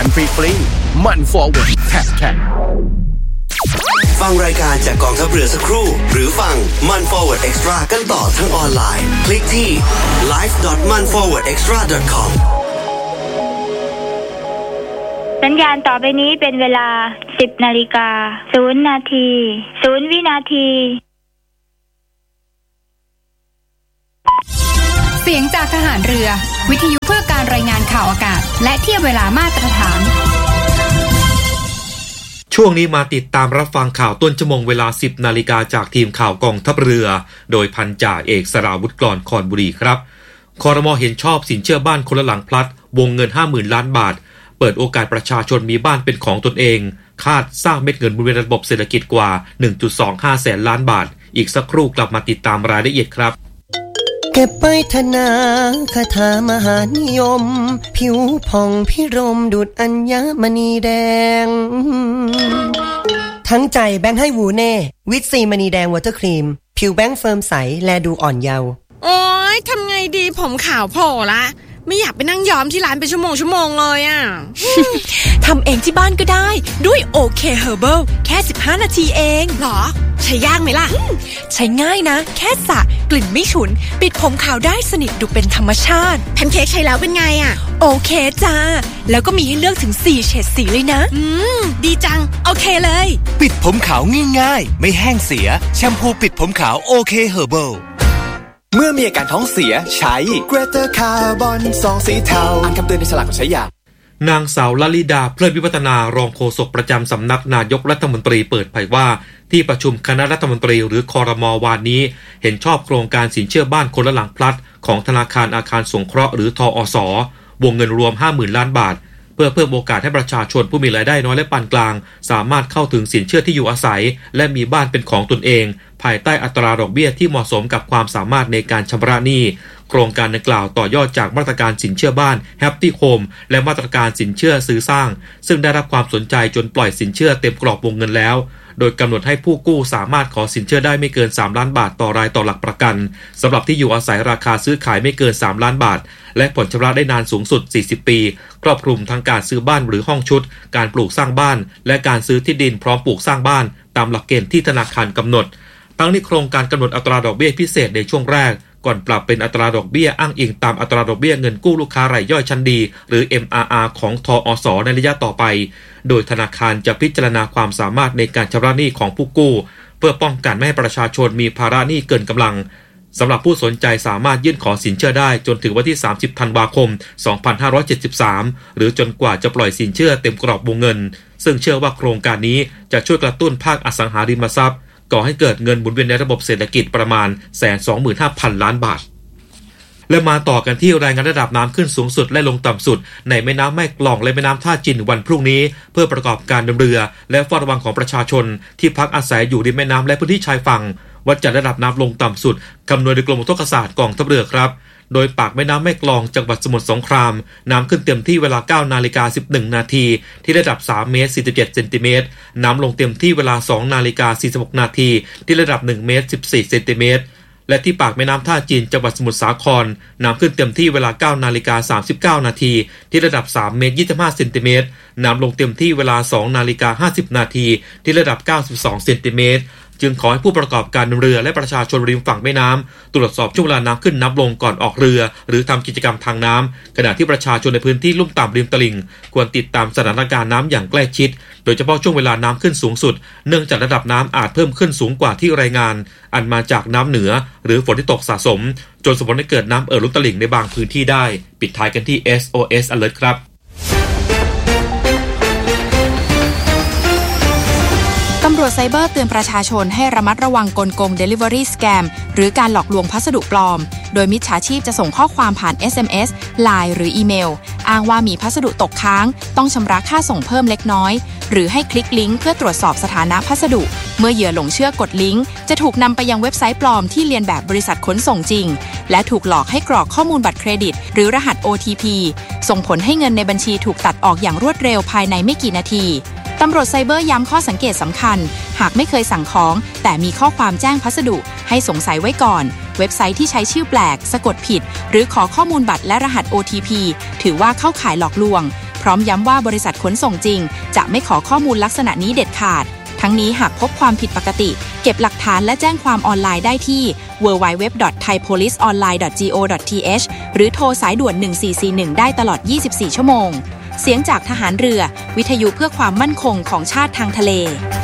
กันฟรีๆมัน forward แท็กฟังรายการจากกองทัพเรือสักครู่หรือฟังมัน forward extra กันต่อทั้งออนไลน์คลิกที่ live.manforwardextra.com สัญญาณต่อไปนี้เป็นเวลา 10:00 น. 0 นาที 0 วินาทีเสียงจากทหารเรือวิทยุเพื่อการรายงานข่าวอากาศและเทียบเวลามาตรฐานช่วงนี้มาติดตามรับฟังข่าวต้นชั่วโมงเวลา 10 นาฬิกาจากทีมข่าวกองทัพเรือโดยพันจ่าเอกสราวุธกลอนคอนบุรีครับครม.เห็นชอบสินเชื่อบ้านคนละหลังพลัดวงเงิน 50,000 ล้านบาทเปิดโอกาสประชาชนมีบ้านเป็นของตนเองคาดสร้างเม็ดเงินหมุนเวียนระบบเศรษฐกิจกว่า 1.25 แสนล้านบาทอีกสักครู่กลับมาติดตามรายละเอียดครับเก็บไปธนาคาถามหานิยมผิวผ่องพิรมดุจอัญมณีแดงทั้งใจแบงค์ให้วูเน่วิตซีมณีแดงวอเตอร์ครีมผิวแบงค์เฟิร์มใสแลดูอ่อนเยาว์โอ๊ยทำไงดีผมขาวโผล่ละไม่อยากไปนั่งย้อมที่ร้านเป็นชั่วโมงเลยอ่ะทำเองที่บ้านก็ได้ด้วยโอเคเฮอร์เบิลแค่15 นาทีเองหรอใช้ยากไหมล่ะใช้ง่ายนะแค่สระกลิ่นไม่ฉุนปิดผมขาวได้สนิทดูเป็นธรรมชาติแพนเค้กใช้แล้วเป็นไงอ่ะโอเคจ้าแล้วก็มีให้เลือกถึง4เฉดสีเลยนะดีจังโอเคเลยปิดผมขาวง่ายๆไม่แห้งเสียแชมพูปิดผมขาวโอเคเฮอร์เบิลเมื่อมีอาการท้องเสียใช้ Greater Carbon ซองสีเทาอ่านคำเตือนในฉลากก่อนใช้ยานางสาวลลิดาเพลินวิวัฒนารองโฆษกประจำสำนักนายกรัฐมนตรีเปิดเผยว่าที่ประชุมคณะรัฐมนตรีหรือครม.วานนี้เห็นชอบโครงการสินเชื่อบ้านคนละหลังพลัดของธนาคารอาคารสงเคราะห์หรือทอส.วงเงินรวม 50,000 ล้านบาทเพื่อเพิ่มโอกาสให้ประชาชนผู้มีรายได้น้อยและปานกลางสามารถเข้าถึงสินเชื่อที่อยู่อาศัยและมีบ้านเป็นของตนเองภายใต้อัตราดอกเบี้ยที่เหมาะสมกับความสามารถในการชำระหนี้โครงการดังกล่าวต่อยอดจากมาตรการสินเชื่อบ้าน Happy Home และมาตรการสินเชื่อซื้อสร้างซึ่งได้รับความสนใจจนปล่อยสินเชื่อเต็มกรอบวงเงินแล้วโดยกำหนดให้ผู้กู้สามารถขอสินเชื่อได้ไม่เกิน3ล้านบาทต่อรายต่อหลักประกันสำหรับที่อยู่อาศัยราคาซื้อขายไม่เกิน3ล้านบาทและผ่อนชำระได้นานสูงสุด40ปีครอบคลุมทั้งการซื้อบ้านหรือห้องชุดการปลูกสร้างบ้านและการซื้อที่ดินพร้อมปลูกสร้างบ้านตามหลักเกณฑ์ที่ธนาคารกำหนดทั้งนี้โครงการกำหนดอัตราดอกเบี้ยพิเศษในช่วงแรกก่อนปรับเป็นอัตราดอกเบี้ยอ้างอิงตามอัตราดอกเบี้ยเงินกู้ลูกค้ารายย่อยชั้นดีหรือ MRR ของทอส.ในระยะต่อไปโดยธนาคารจะพิจารณาความสามารถในการชำระหนี้ของผู้กู้เพื่อป้องกันไม่ให้ประชาชนมีภาระหนี้เกินกำลังสำหรับผู้สนใจสามารถยื่นขอสินเชื่อได้จนถึงวันที่30 ธันวาคม 2573หรือจนกว่าจะปล่อยสินเชื่อเต็มกรอบวงเงินซึ่งเชื่อว่าโครงการนี้จะช่วยกระตุ้นภาคอสังหาริมทรัพย์ก่อให้เกิดเงินหมุนเวียนในระบบเศรษฐกิจประมาณ 125,000 ล้านบาทและมาต่อกันที่รายงานระดับน้ำขึ้นสูงสุดและลงต่ำสุดในแม่น้ำแม่กลองและแม่น้ำท่าจีนวันพรุ่งนี้เพื่อประกอบการเดินเรือและเฝ้าระวังของประชาชนที่พักอาศัยอยู่ริมแม่น้ำและพื้นที่ชายฝั่งวัดจากระดับน้ำลงต่ำสุดคำนวณโดยกรมอุทกศาสตร์กองทัพเรือครับโดยปากแม่น้ำแม่กลองจังหวัดสมุทรสงครามน้ำขึ้นเต็มที่เวลา 9:11 นาทีที่ระดับ3เมตร47เซนติเมตรน้ำลงเต็มที่เวลา 2:46 นาทีที่ระดับ1เมตร14เซนติเมตรและที่ปากแม่น้ำท่าจีนจังหวัดสมุทรสาครน้ำขึ้นเต็มที่เวลา 9:39 นาทีที่ระดับ3เมตร25เซนติเมตรน้ำลงเต็มที่เวลา 2:50 นาทีที่ระดับ92เซนติเมตรจึงขอให้ผู้ประกอบการเรือและประชาชนริมฝั่งแม่น้ำตรวจสอบช่วงเวลาน้ำขึ้นน้ำลงก่อนออกเรือหรือทำกิจกรรมทางน้ำขณะที่ประชาชนในพื้นที่ลุ่มต่ำริมตลิ่งควรติดตามสถานการณ์น้ำอย่างใกล้ชิดโดยเฉพาะช่วงเวลาน้ำขึ้นสูงสุดเนื่องจากระดับน้ำอาจเพิ่มขึ้นสูงกว่าที่รายงานอันมาจากน้ำเหนือหรือฝนที่ตกสะสมจนส่งผลให้เกิดน้ำล้นตลิ่งในบางพื้นที่ได้ปิดท้ายกันที่ SOS Alert ครับตำรวจไซเบอร์เตือนประชาชนให้ระมัดระวังกลโกง Delivery Scam หรือการหลอกลวงพัสดุปลอมโดยมิจฉาชีพจะส่งข้อความผ่าน SMS LINE หรืออีเมลอ้างว่ามีพัสดุตกค้างต้องชำระค่าส่งเพิ่มเล็กน้อยหรือให้คลิกลิงก์เพื่อตรวจสอบสถานะพัสดุเมื่อเหยื่อหลงเชื่อกดลิงก์จะถูกนำไปยังเว็บไซต์ปลอมที่เลียนแบบบริษัทขนส่งจริงและถูกหลอกให้กรอกข้อมูลบัตรเครดิตหรือรหัส OTP ส่งผลให้เงินในบัญชีถูกตัดออกอย่างรวดเร็วภายในไม่กี่นาทีตำรวจไซเบอร์ย้ำข้อสังเกตสำคัญหากไม่เคยสั่งของแต่มีข้อความแจ้งพัสดุให้สงสัยไว้ก่อนเว็บไซต์ที่ใช้ชื่อแปลกสะกดผิดหรือขอข้อมูลบัตรและรหัส OTP ถือว่าเข้าข่ายหลอกลวงเพพร้อมย้ำว่าบริษัทขนส่งจริงจะไม่ขอข้อมูลลักษณะนี้เด็ดขาดทั้งนี้หากพบความผิดปกติเก็บหลักฐานและแจ้งความออนไลน์ได้ที่ www.thaipoliceonline.go.th หรือโทรสายด่วน1441ได้ตลอด24ชั่วโมงเสียงจากทหารเรือวิทยุเพื่อความมั่นคงของชาติทางทะเล